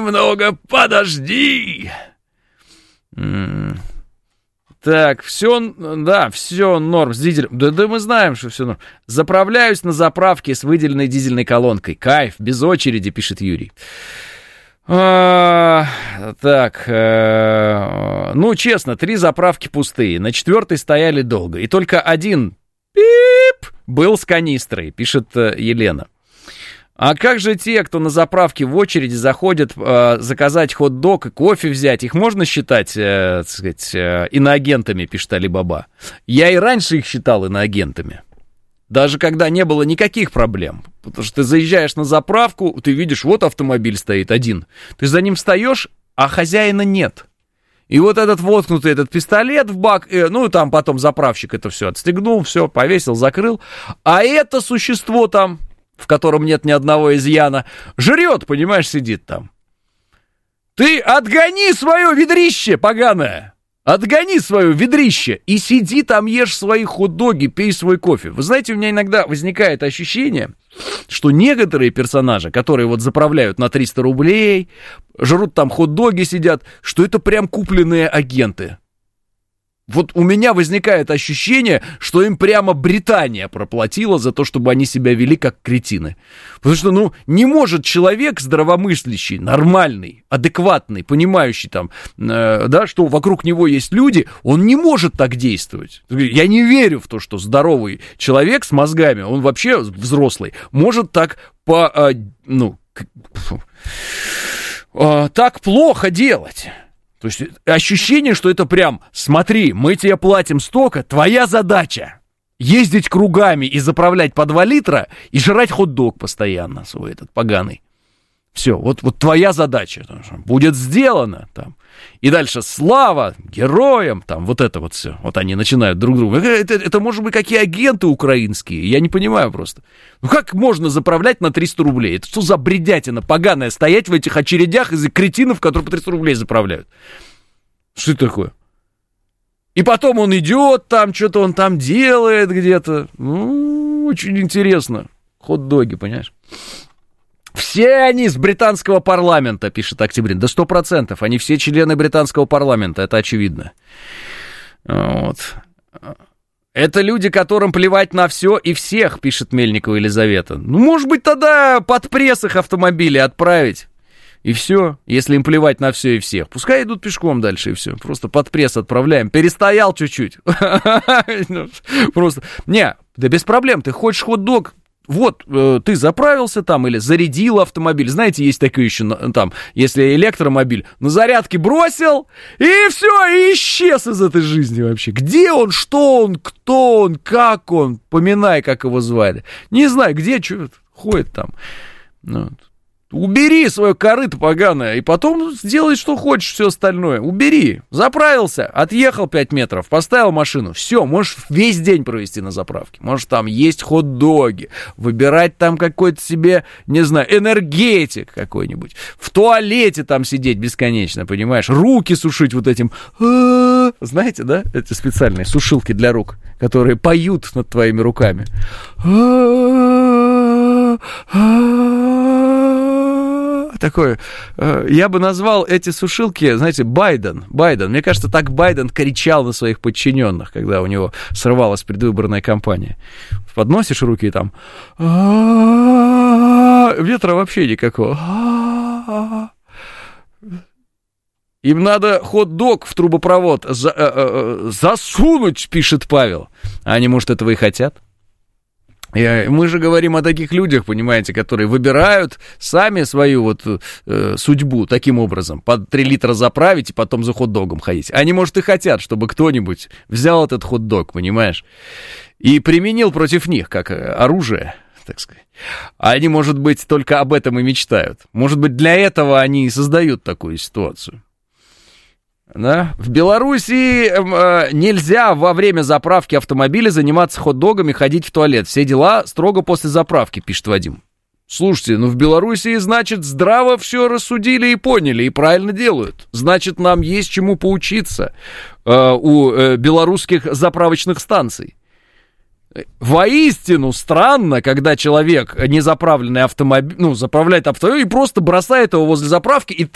немного подожди. Так, все норм с дизелем. Да мы знаем, что все норм. Заправляюсь на заправке с выделенной дизельной колонкой. Кайф, без очереди, пишет Юрий. Так, ну, честно, 3 заправки пустые. На 4-й стояли долго. И только один был с канистрой, пишет Елена. А как же те, кто на заправке в очереди заходят заказать хот-дог и кофе взять? Их можно считать, так сказать, иноагентами, пишет Али-Баба. Я и раньше их считал иноагентами. Даже когда не было никаких проблем. Потому что ты заезжаешь на заправку, ты видишь, вот автомобиль стоит один. Ты за ним встаешь, а хозяина нет. И вот этот воткнутый этот пистолет в бак, ну, там потом заправщик это все отстегнул, все, повесил, закрыл. А это существо там, в котором нет ни одного изъяна, жрет, понимаешь, сидит там. Ты отгони свое ведрище поганое! Отгони свое ведрище и сиди там, ешь свои хот-доги, пей свой кофе. Вы знаете, у меня иногда возникает ощущение, что некоторые персонажи, которые вот заправляют на 300 рублей, жрут там хот-доги, сидят, что это прям купленные агенты. Вот у меня возникает ощущение, что им прямо Британия проплатила за то, чтобы они себя вели как кретины. Потому что, ну, не может человек здравомыслящий, нормальный, адекватный, понимающий там, да, что вокруг него есть люди, он не может так действовать. Я не верю в то, что здоровый человек с мозгами, он вообще взрослый, может так так плохо делать. То есть ощущение, что это прям, смотри, мы тебе платим столько, твоя задача ездить кругами и заправлять по 2 литра и жрать хот-дог постоянно свой этот поганый. Все, вот твоя задача будет сделана там. И дальше слава героям, там вот это вот все. Вот они начинают друг друга. Это может быть какие агенты украинские, я не понимаю просто. Ну как можно заправлять на 300 рублей? Это что за бредятина поганая, стоять в этих очередях из-за кретинов, которые по 300 рублей заправляют? Что это такое? И потом он идет там, что-то он там делает где-то. Ну, очень интересно. Хот-доги, понимаешь? Все они из британского парламента, пишет Октябрин. Да 100%. Они все члены британского парламента, это очевидно. Вот. Это люди, которым плевать на все и всех, пишет Мельникова Елизавета. Ну, может быть, тогда под пресс их автомобили отправить. И все, если им плевать на все и всех. Пускай идут пешком дальше, и все. Просто под пресс отправляем. Перестоял чуть-чуть. Просто. Не, да без проблем. Ты хочешь хот-дог? Вот, ты заправился там или зарядил автомобиль. Знаете, есть такое еще там, если электромобиль, на зарядке бросил, и все, и исчез из этой жизни вообще. Где он, что он, кто он, как он, поминай, как его звали. Не знаю, где, что ходит там. Вот. Убери свое корыто поганое, и потом сделай, что хочешь, все остальное. Убери. Заправился, отъехал 5 метров, поставил машину. Все, можешь весь день провести на заправке. Можешь там есть хот-доги, выбирать там какой-то себе, не знаю, энергетик какой-нибудь. В туалете там сидеть бесконечно, понимаешь? Руки сушить вот этим. Знаете, да? Эти специальные сушилки для рук, которые поют над твоими руками. Такое, я бы назвал эти сушилки, знаете, Байден. Мне кажется, так Байден кричал на своих подчиненных, когда у него срывалась предвыборная кампания. Подносишь руки и там ветра вообще никакого. Им надо хот-дог в трубопровод засунуть, пишет Павел. А они, может, этого и хотят? Мы же говорим о таких людях, понимаете, которые выбирают сами свою вот судьбу таким образом. По 3 литра заправить и потом за хот-догом ходить. Они, может, и хотят, чтобы кто-нибудь взял этот хот-дог, понимаешь, и применил против них как оружие, так сказать. Они, может быть, только об этом и мечтают. Может быть, для этого они и создают такую ситуацию. Да? В Белоруссии нельзя во время заправки автомобиля заниматься хот-догами, ходить в туалет. Все дела строго после заправки, пишет Вадим. Слушайте, ну в Белоруссии, значит, здраво все рассудили и поняли, и правильно делают. Значит, нам есть чему поучиться у белорусских заправочных станций. Воистину странно, когда человек незаправленный автомобиль, заправляет автомобиль и просто бросает его возле заправки и